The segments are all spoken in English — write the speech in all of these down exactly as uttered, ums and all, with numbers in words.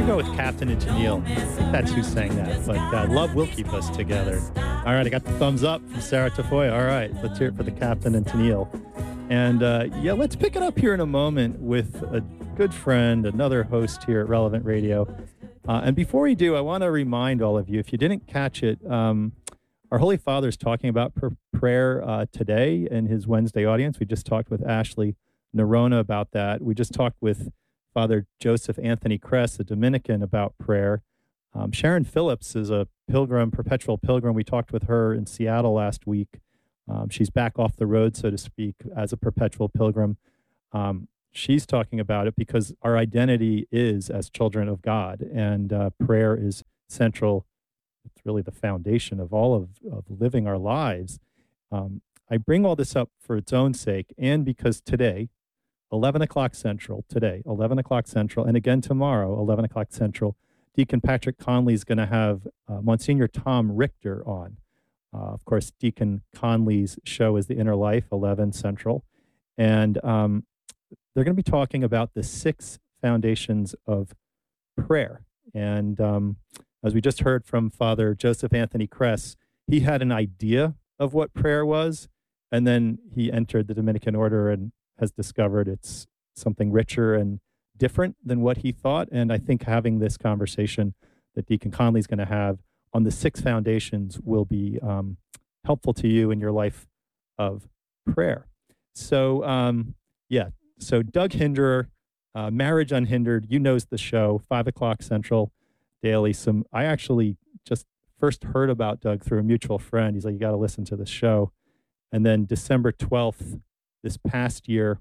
go with Captain and Tennille. I think that's who sang that. But uh, love will keep us together. All right, I got the thumbs up from Sarah Tafoya. All right, let's hear it for the Captain and Tennille. And uh, yeah, let's pick it up here in a moment with a good friend, another host here at Relevant Radio. Uh, and before we do, I want to remind all of you, if you didn't catch it, um, our Holy Father is talking about pr- prayer uh, today in his Wednesday audience. We just talked with Ashley Nerona about that. We just talked with Father Joseph Anthony Kress, a Dominican, about prayer. Um, Sharon Phillips is a pilgrim, perpetual pilgrim. We talked with her in Seattle last week. Um, she's back off the road, so to speak, as a perpetual pilgrim. Um, she's talking about it because our identity is as children of God, and uh, prayer is central. It's really the foundation of all of, of living our lives. Um, I bring all this up for its own sake, and because today, eleven o'clock Central, today, eleven o'clock Central, and again tomorrow, eleven o'clock Central, Deacon Patrick Conley is going to have uh, Monsignor Tom Richter on. Uh, of course, Deacon Conley's show is The Inner Life, eleven Central. And um, they're going to be talking about the six foundations of prayer. And um, as we just heard from Father Joseph Anthony Kress, he had an idea of what prayer was, and then he entered the Dominican order and has discovered it's something richer and different than what he thought. And I think having this conversation that Deacon Conley is going to have on the six foundations will be um, helpful to you in your life of prayer. So, um, yeah, so Doug Hinderer, uh, Marriage Unhindered, you knows the show, five o'clock Central daily. Some I actually just first heard about Doug through a mutual friend. He's like, you got to listen to this show. And then December twelfth, this past year,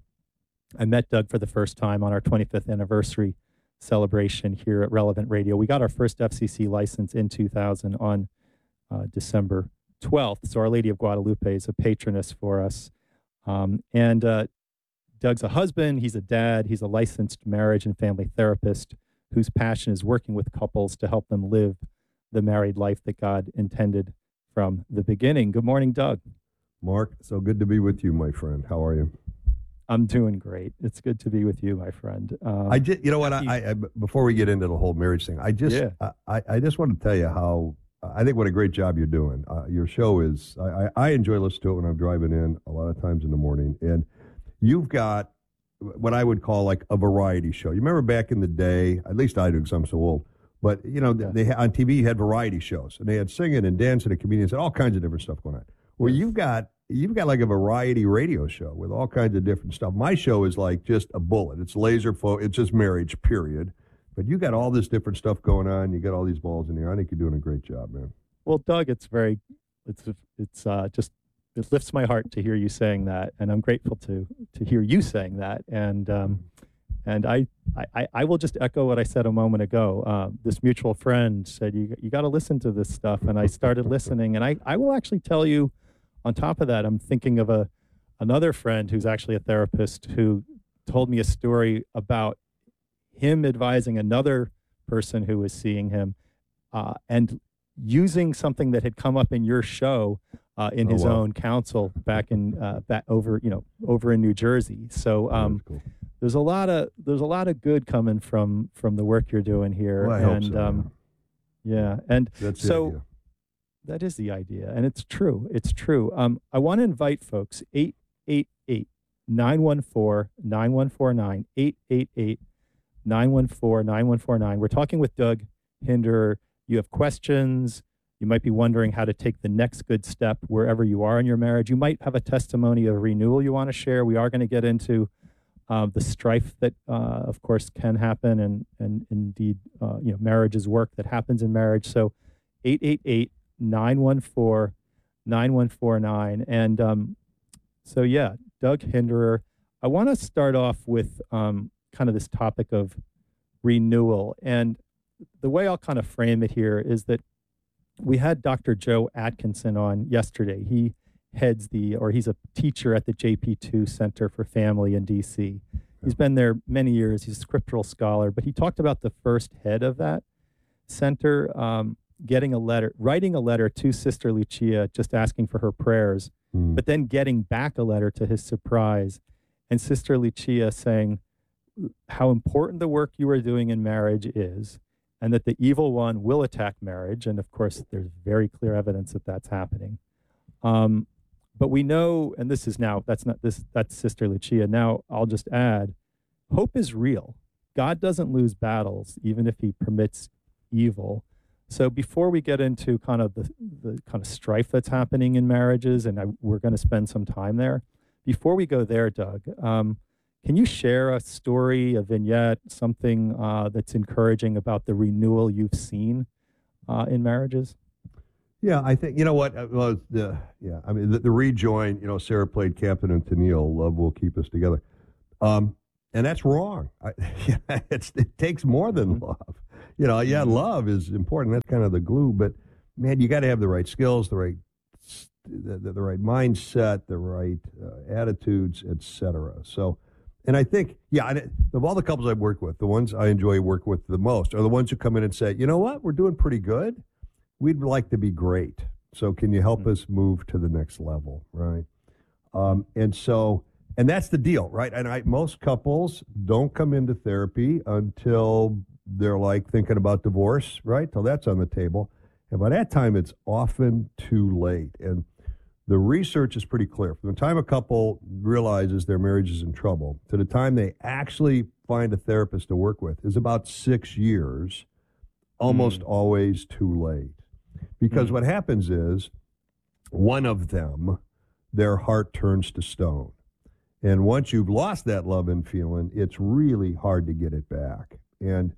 I met Doug for the first time on our twenty-fifth anniversary celebration here at Relevant Radio. We got our first F C C license in two thousand on uh, December twelfth. So Our Lady of Guadalupe is a patroness for us. Um, and uh, Doug's a husband, he's a dad, he's a licensed marriage and family therapist whose passion is working with couples to help them live the married life that God intended from the beginning. Good morning, Doug. Mark, so good to be with you, my friend. How are you? I'm doing great. It's good to be with you, my friend. Um, I just, you know what? I, I before we get into the whole marriage thing, I just, yeah. I, I just want to tell you how I think what a great job you're doing. Uh, your show is, I, I enjoy listening to it when I'm driving in a lot of times in the morning, and you've got what I would call like a variety show. You remember back in the day? At least I do, because I'm so old. But you know, yeah. they on T V you had variety shows, and they had singing and dancing and comedians and all kinds of different stuff going on. Well, yes. you've got. You've got like a variety radio show with all kinds of different stuff. My show is like just a bullet. It's laser fo- It's just marriage, period. But you got all this different stuff going on. You got all these balls in the air. I think you're doing a great job, man. Well, Doug, it's very, it's it's uh, just it lifts my heart to hear you saying that, and I'm grateful to to hear you saying that. And um, and I, I I will just echo what I said a moment ago. Uh, this mutual friend said you you got to listen to this stuff, and I started listening. And I I will actually tell you. On top of that, I'm thinking of a another friend who's actually a therapist who told me a story about him advising another person who was seeing him uh, and using something that had come up in your show uh, in oh, his wow. own counsel back in uh, back over you know over in New Jersey. So um, cool. there's a lot of there's a lot of good coming from from the work you're doing here. Well, I and hope so, um, yeah, and That's so. That is the idea, and it's true. It's true. Um, I want to invite folks, eight eight eight, nine one four, nine one four nine, eight eight eight, nine one four, nine one four nine. We're talking with Doug Hinderer. You have questions. You might be wondering how to take the next good step wherever you are in your marriage. You might have a testimony of renewal you want to share. We are going to get into uh, the strife that, uh, of course, can happen, and, and indeed, uh, you know, marriage is work that happens in marriage. So eight eight eight, nine one four, nine one four nine. And um, so, yeah, Doug Hinderer. I want to start off with um, kind of this topic of renewal. And the way I'll kind of frame it here is that we had Doctor Joe Atkinson on yesterday. He heads the, or he's a teacher at the J P two Center for Family in D C. He's been there many years. He's a scriptural scholar, but he talked about the first head of that center, um, getting a letter, writing a letter to Sister Lucia, just asking for her prayers, mm. but then getting back a letter to his surprise, and Sister Lucia saying how important the work you are doing in marriage is, and that the evil one will attack marriage. And of course, there's very clear evidence that that's happening. Um, but we know, and this is now, that's not this, that's Sister Lucia. Now, I'll just add, hope is real. God doesn't lose battles, even if he permits evil. So before we get into kind of the, the kind of strife that's happening in marriages, and I, we're going to spend some time there, before we go there, Doug, um, can you share a story, a vignette, something uh, that's encouraging about the renewal you've seen uh, in marriages? Yeah, I think, you know what, uh, well, the, yeah, I mean, the, the rejoin, you know, Sarah played Captain and Tennille, love will keep us together. Um, and that's wrong. I, yeah, it's, it takes more than love. You know, yeah, love is important. That's kind of the glue, but man, you got to have the right skills, the right, the, the, the right mindset, the right uh, attitudes, et cetera. So, and I think, yeah, I, of all the couples I've worked with, the ones I enjoy working with the most are the ones who come in and say, you know what, we're doing pretty good. We'd like to be great. So can you help mm-hmm. us move to the next level, right? Um, and so, and that's the deal, right? And I, most couples don't come into therapy until they're like thinking about divorce, right? Till that's on the table. And by that time, it's often too late. And the research is pretty clear. From the time a couple realizes their marriage is in trouble to the time they actually find a therapist to work with is about six years, almost mm. always too late. Because mm. what happens is one of them, their heart turns to stone. And once you've lost that love and feeling, it's really hard to get it back. And,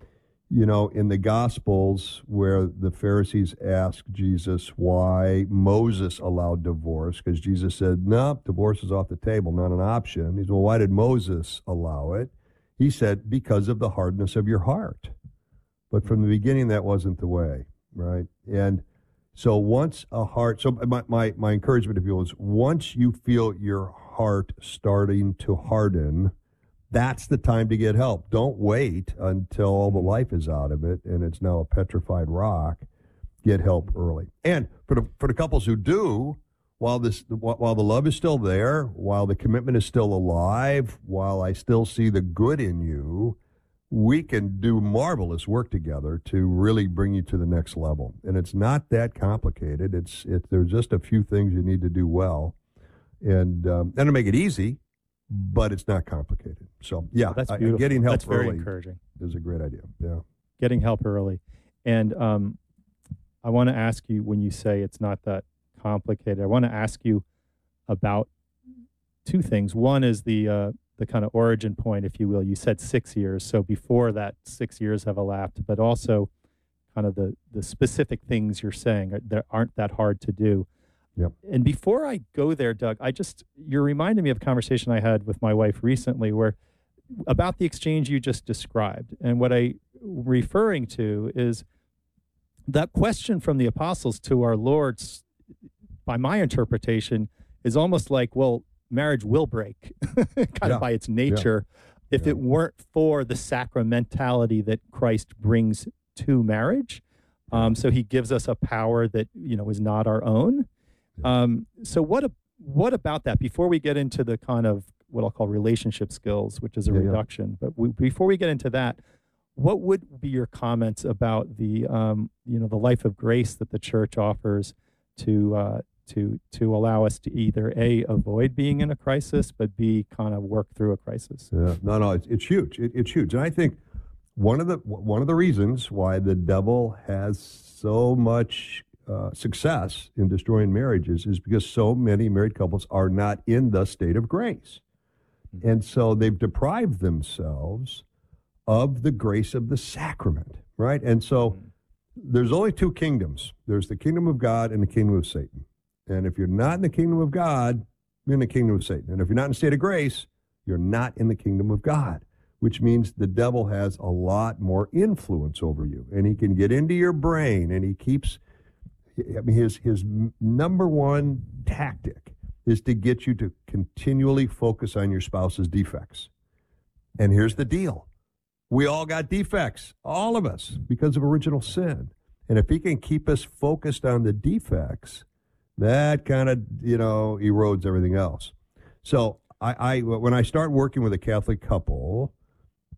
you know, in the Gospels where the Pharisees asked Jesus why Moses allowed divorce, because Jesus said, no, divorce is off the table, not an option. He said, well, why did Moses allow it? He said, because of the hardness of your heart. But from the beginning, that wasn't the way, right? And so once a heart, so my, my, my encouragement to people is once you feel your heart starting to harden, that's the time to get help. Don't wait until all the life is out of it and it's now a petrified rock. Get help early. And for the, for the couples who do, while this while the love is still there, while the commitment is still alive, while I still see the good in you, we can do marvelous work together to really bring you to the next level. And it's not that complicated. It's it, there's just a few things you need to do well, and um, and to make it easy, but it's not complicated. So yeah, that's I, beautiful. getting help that's very early encouraging. Is a great idea. Yeah, getting help early, and um, I want to ask you when you say it's not that complicated. I want to ask you about two things. One is the uh, the kind of origin point, if you will. You said six years, so before that six years have elapsed, but also kind of the the specific things you're saying that aren't that hard to do. Yep. And before I go there, Doug, I just you're reminding me of a conversation I had with my wife recently, where about the exchange you just described, and what I referring to is that question from the apostles to our Lord. By my interpretation, is almost like, well, marriage will break kind yeah. of by its nature yeah. if yeah. it weren't for the sacramentality that Christ brings to marriage. Um, so he gives us a power that, you know, is not our own. Um, so what, a, what about that? Before we get into the kind of what I'll call relationship skills, which is a yeah, reduction, yeah. but we, before we get into that, what would be your comments about the, um, you know, the life of grace that the church offers to, uh, to to allow us to either A, avoid being in a crisis, but B, kind of work through a crisis? Yeah, no, no, it's, it's huge. It, it's huge. And I think one of the one of the reasons why the devil has so much uh, success in destroying marriages is because so many married couples are not in the state of grace. Mm-hmm. And so they've deprived themselves of the grace of the sacrament, right? And so mm-hmm. there's only two kingdoms. There's the kingdom of God and the kingdom of Satan. And if you're not in the kingdom of God, you're in the kingdom of Satan. And if you're not in the state of grace, you're not in the kingdom of God, which means the devil has a lot more influence over you. And he can get into your brain, and he keeps, I mean, his, his number one tactic is to get you to continually focus on your spouse's defects. And here's the deal. We all got defects, all of us, because of original sin. And if he can keep us focused on the defects, that kind of, you know, erodes everything else. So I, I, when I start working with a Catholic couple,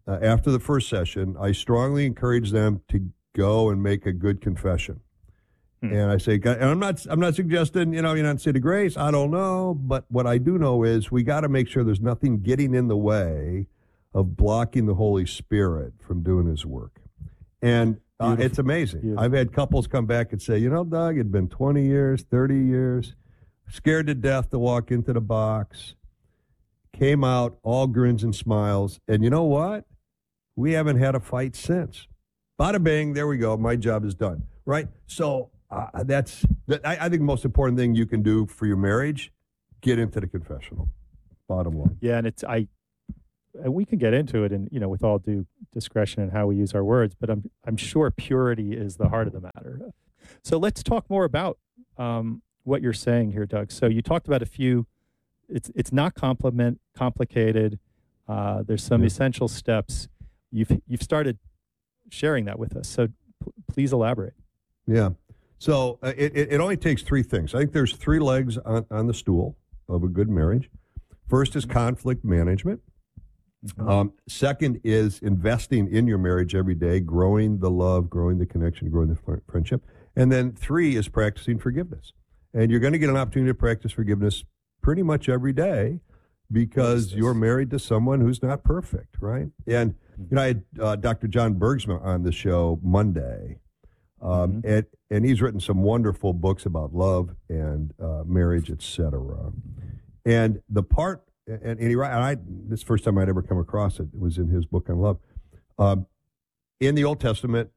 uh, after the first session, I strongly encourage them to go and make a good confession. Hmm. And I say, and I'm not, I'm not suggesting, you know, you're not say the grace. I don't know, but what I do know is we got to make sure there's nothing getting in the way of blocking the Holy Spirit from doing His work. And uh, it's amazing. Beautiful. I've had couples come back and say, you know, Doug, it'd been twenty years, thirty years, scared to death to walk into the box, came out all grins and smiles, and you know what? We haven't had a fight since. Bada bing, there we go. My job is done. Right? So uh, that's, that, I, I think the most important thing you can do for your marriage, get into the confessional. Bottom line. Yeah, and it's, I, and we can get into it and, you know, with all due discretion in how we use our words, but I'm, I'm sure purity is the heart of the matter. So let's talk more about um, what you're saying here, Doug. So you talked about a few, it's, it's not compliment, complicated. Uh, there's some yeah. essential steps. You've, you've started sharing that with us. So p- please elaborate. Yeah. So uh, it, it only takes three things. I think there's three legs on, on the stool of a good marriage. First is conflict management. Mm-hmm. Um, second is investing in your marriage every day, growing the love, growing the connection, growing the fr- friendship. And then three is practicing forgiveness. And you're going to get an opportunity to practice forgiveness pretty much every day because yes, you're married to someone who's not perfect, right? And you know, I had uh, Doctor John Bergsma on the show Monday, um, mm-hmm. and and he's written some wonderful books about love and uh, marriage, et cetera. And the part, and, and he, and I, this is the first time I'd ever come across it, it was in his book on love. Um, in the Old Testament,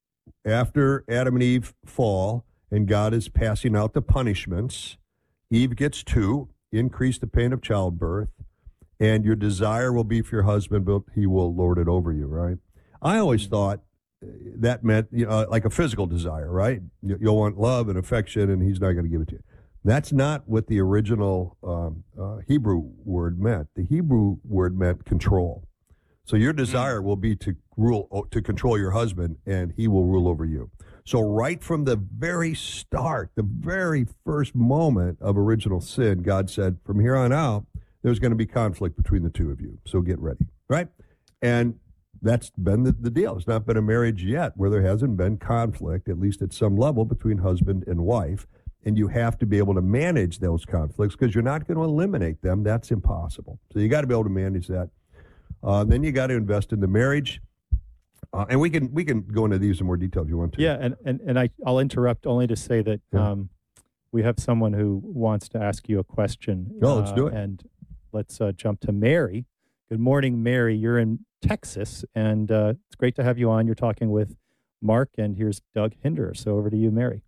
after Adam and Eve fall, and God is passing out the punishments, Eve gets two, increase the pain of childbirth, and your desire will be for your husband, but he will lord it over you, right? I always thought that meant, you know, like a physical desire, right? You'll want love and affection, and he's not going to give it to you. That's not what the original um, uh, Hebrew word meant. The Hebrew word meant control. So your desire will be to rule, to control your husband, and he will rule over you. So right from the very start, the very first moment of original sin, God said, from here on out, there's going to be conflict between the two of you. So get ready, right? And that's been the, the deal. It's not been a marriage yet where there hasn't been conflict, at least at some level, between husband and wife. And you have to be able to manage those conflicts because you're not going to eliminate them. That's impossible. So you got to be able to manage that. Uh, then you got to invest in the marriage. Uh, and we can we can go into these in more detail if you want to. Yeah, and, and, and I, I'll interrupt only to say that yeah. um, we have someone who wants to ask you a question. Oh, let's do it. Uh, and let's uh, jump to Mary. Good morning, Mary. You're in Texas, and uh, it's great to have you on. You're talking with Mark, and here's Doug Hinder. So over to you, Mary.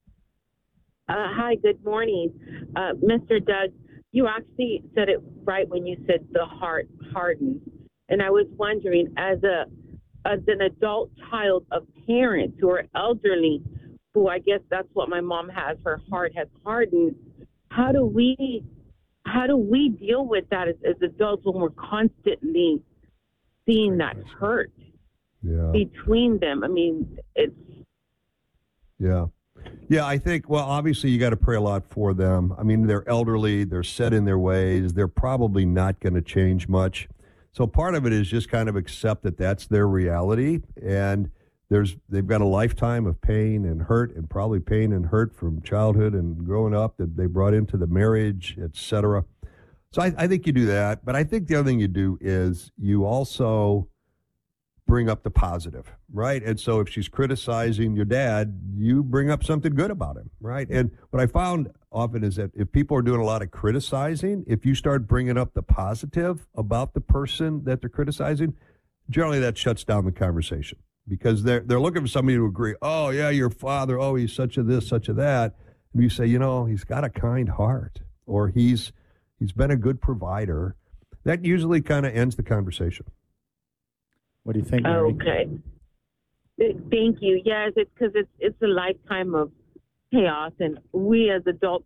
Uh, hi, good morning. Uh, Mister Doug, you actually said it right when you said the heart hardens. And I was wondering, as a as an adult child of parents who are elderly, who I guess that's what my mom has, her heart has hardened, how do we how do we deal with that as, as adults when we're constantly seeing that hurt yeah. between them? I mean, it's... Yeah. Yeah, I think, well, obviously you got to pray a lot for them. I mean, they're elderly, they're set in their ways, they're probably not going to change much. So part of it is just kind of accept that that's their reality, and there's they've got a lifetime of pain and hurt, and probably pain and hurt from childhood and growing up that they brought into the marriage, et cetera. So I, I think you do that, but I think the other thing you do is you also bring up the positive, right? And so if she's criticizing your dad, you bring up something good about him, right? And what I found often is that if people are doing a lot of criticizing, if you start bringing up the positive about the person that they're criticizing, generally that shuts down the conversation because they're they're looking for somebody to agree, oh, yeah, your father, oh, he's such a this, such a that. And you say, you know, he's got a kind heart, or he's he's been a good provider. That usually kind of ends the conversation. What do you think, Mary? Okay. Thank you. Yes, it's because it's it's a lifetime of chaos, and we as adult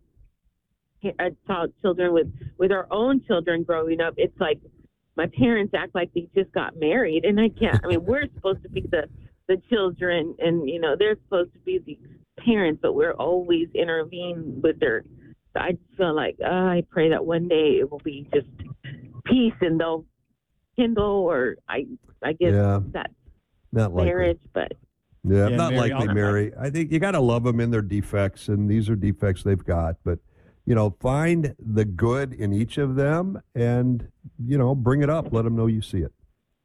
adult children with with our own children growing up, it's like my parents act like they just got married, and I can't. I mean, we're supposed to be the the children, and you know they're supposed to be the parents, but we're always intervening with their. I just feel like uh, I pray that one day it will be just peace, and they'll rekindle, or I I guess Yeah. that's Not likely. marriage, but Yeah, Yeah, not Mary, likely, I'll- Mary. I think you got to love them in their defects, and these are defects they've got. But, you know, find the good in each of them and, you know, bring it up. Let them know you see it.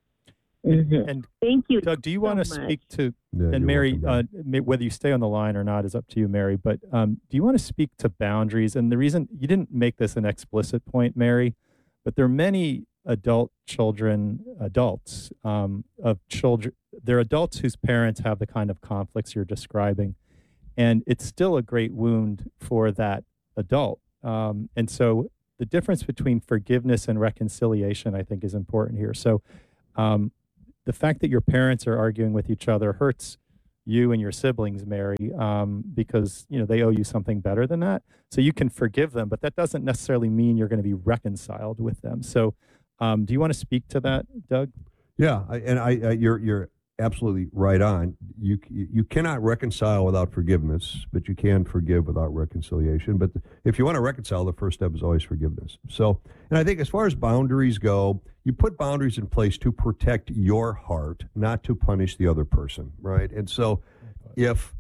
mhm. And Thank you. Doug, do you so want to much. speak to, Yeah, and you're Mary, welcome, uh, may- whether you stay on the line or not is up to you, Mary, but um, do you want to speak to boundaries? And the reason you didn't make this an explicit point, Mary, but there are many adult children, adults um, of children, they're adults whose parents have the kind of conflicts you're describing. And it's still a great wound for that adult. Um, and so the difference between forgiveness and reconciliation, I think, is important here. So um, the fact that your parents are arguing with each other hurts you and your siblings, Mary, um, because you know they owe you something better than that. So you can forgive them, but that doesn't necessarily mean you're going to be reconciled with them. So, um, do you want to speak to that, Doug? Yeah, I, and I, I you're you're absolutely right on. You you cannot reconcile without forgiveness, but you can forgive without reconciliation. But if you want to reconcile, the first step is always forgiveness. So, and I think as far as boundaries go, you put boundaries in place to protect your heart, not to punish the other person, right? And so, if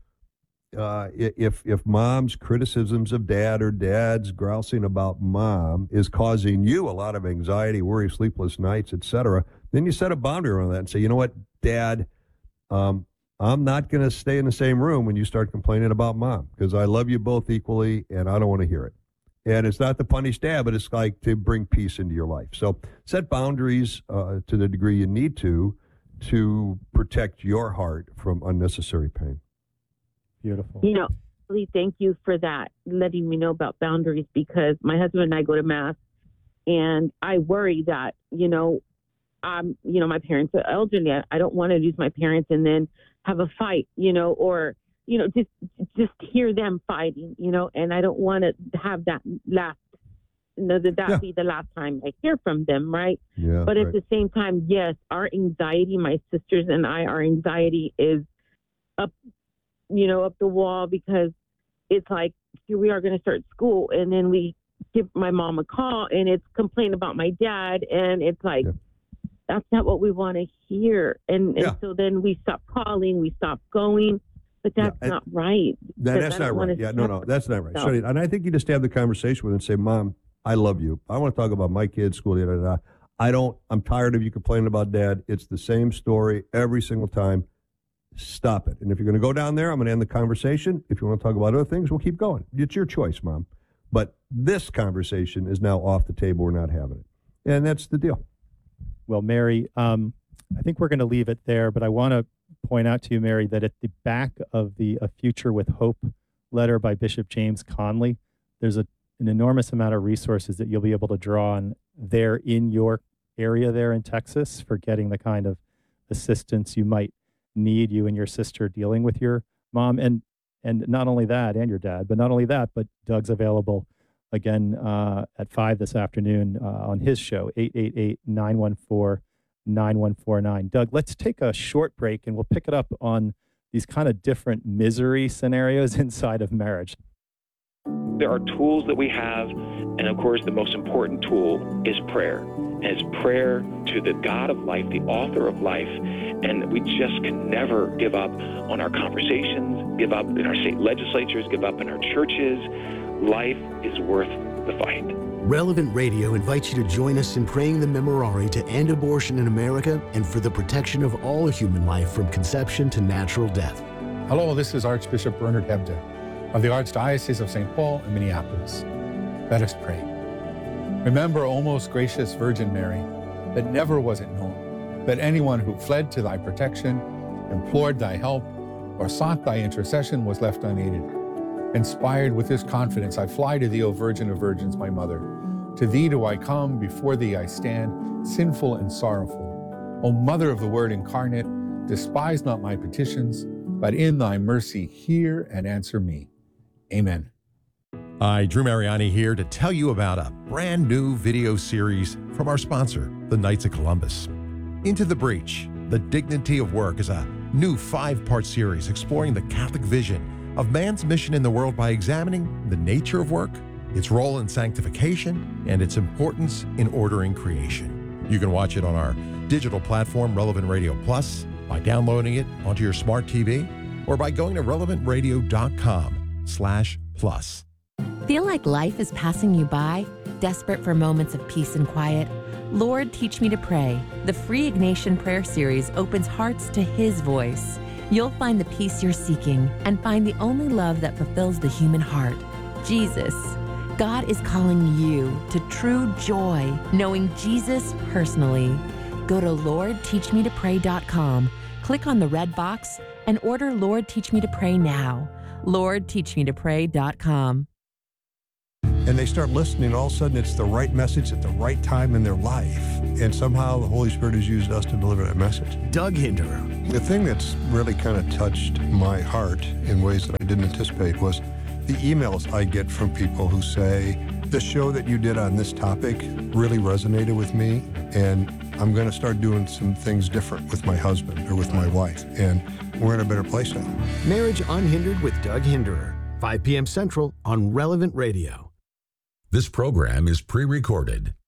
uh, i- if if mom's criticisms of dad or dad's grousing about mom is causing you a lot of anxiety, worry, sleepless nights, et cetera, then you set a boundary around that and say, you know what, Dad, um, I'm not going to stay in the same room when you start complaining about mom because I love you both equally and I don't want to hear it. And it's not to punish dad, but it's like to bring peace into your life. So set boundaries uh, to the degree you need to to protect your heart from unnecessary pain. Beautiful. You know, really, thank you for that, letting me know about boundaries, because my husband and I go to mass, and I worry that, you know, um, you know, my parents are elderly. I, I don't want to lose my parents and then have a fight, you know, or, you know, just just hear them fighting, you know, and I don't want to have that last, you know, that that Yeah. be the last time I hear from them, right? Yeah, But at right. the same time, yes, our anxiety, my sisters and I, our anxiety is up, you know, up the wall, because it's like, here we are going to start school, and then we give my mom a call and it's complain about my dad, and it's like, Yeah. that's not what we want to hear. And, Yeah. and so then we stop calling, we stop going, but Yeah, that's and- not right. That, because that's I not don't right. wanna Yeah, no, no, separate that's not right. myself. So, and I think you just have the conversation with her and say, Mom, I love you. I want to talk about my kids, school, da, da, da. I don't, I'm tired of you complaining about dad. It's the same story every single time. Stop it. And if you're going to go down there, I'm going to end the conversation. If you want to talk about other things, we'll keep going. It's your choice, Mom. But this conversation is now off the table. We're not having it. And that's the deal. Well, Mary, um, I think we're going to leave it there, but I want to point out to you, Mary, that at the back of the A Future with Hope letter by Bishop James Conley, there's a, an enormous amount of resources that you'll be able to draw on there in your area there in Texas for getting the kind of assistance you might need, you and your sister dealing with your mom. And and not only that, and your dad, but not only that, but Doug's available again uh, at five this afternoon uh, on his show, eight eight eight, nine one four, nine one four nine. Doug, let's take a short break and we'll pick it up on these kind of different misery scenarios inside of marriage. There are tools that we have, and of course, the most important tool is prayer. And it's prayer to the God of life, the author of life. And we just can never give up on our conversations, give up in our state legislatures, give up in our churches. Life is worth the fight. Relevant Radio invites you to join us in praying the Memorare to end abortion in America and for the protection of all human life from conception to natural death. Hello, this is Archbishop Bernard Hebda of the Archdiocese of Saint Paul and Minneapolis. Let us pray. Remember, O most gracious Virgin Mary, that never was it known that anyone who fled to thy protection, implored thy help, or sought thy intercession was left unaided. Inspired with this confidence, I fly to thee, O Virgin of Virgins, my mother. To thee do I come, before thee I stand, sinful and sorrowful. O Mother of the Word incarnate, despise not my petitions, but in thy mercy hear and answer me. Amen. Hi, Drew Mariani here to tell you about a brand new video series from our sponsor, the Knights of Columbus. Into the Breach, The Dignity of Work is a new five-part series exploring the Catholic vision of man's mission in the world by examining the nature of work, its role in sanctification, and its importance in ordering creation. You can watch it on our digital platform, Relevant Radio Plus, by downloading it onto your smart T V, or by going to relevant radio dot com slash plus. Feel like life is passing you by? Desperate for moments of peace and quiet? Lord, Teach Me to Pray, the free Ignatian prayer series, opens hearts to His voice. You'll find the peace you're seeking and find the only love that fulfills the human heart, Jesus. God is calling you to true joy, knowing Jesus personally. Go to lord teach me to pray dot com, click on the red box, and order Lord Teach Me to Pray now. lord teach me to pray dot com. And they start listening, all of a sudden it's the right message at the right time in their life. And somehow the Holy Spirit has used us to deliver that message. Doug Hinderer. The thing that's really kind of touched my heart in ways that I didn't anticipate was the emails I get from people who say, the show that you did on this topic really resonated with me, and I'm going to start doing some things different with my husband or with my wife, and we're in a better place now. Marriage Unhindered with Doug Hinderer, five p.m. Central on Relevant Radio. This program is pre-recorded.